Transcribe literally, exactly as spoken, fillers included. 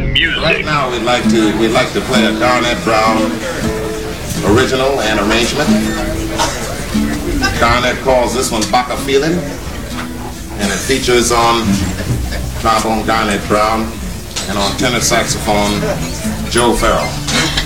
music. Right now we'd like to we'd like to play a Garnett Brown original and arrangement. Garnett calls this one Baka Feeling, and it features on trombone Garnett Brown and on tenor saxophone Joe Farrell.